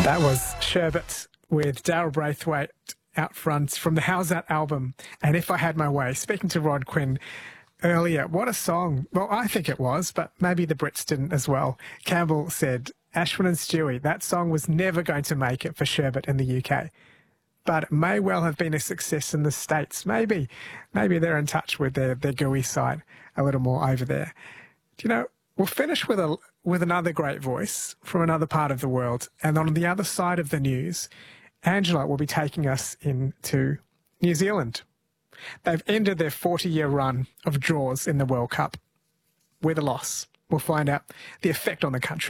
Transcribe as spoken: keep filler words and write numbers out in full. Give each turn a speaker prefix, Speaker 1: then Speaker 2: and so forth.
Speaker 1: That was Sherbet with Daryl Braithwaite out front from the How's That album, and If I Had My Way. Speaking to Rod Quinn earlier, what a song. Well, I think it was, but maybe the Brits didn't as well. Campbell said, Ashwin and Stewie, that song was never going to make it for Sherbet in the U K. But it may well have been a success in the States. Maybe. Maybe they're in touch with their, their gooey side a little more over there. Do you know, we'll finish with a with another great voice from another part of the world. And on the other side of the news, Angela will be taking us into New Zealand. They've ended their forty-year run of draws in the World Cup with a loss. We'll find out the effect on the country.